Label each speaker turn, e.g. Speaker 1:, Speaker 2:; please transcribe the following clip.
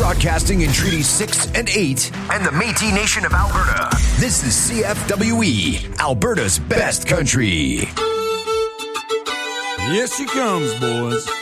Speaker 1: Broadcasting in Treaty 6 and 8 and the Métis Nation of Alberta. This is CFWE, Alberta's best country.
Speaker 2: Here she comes, boys.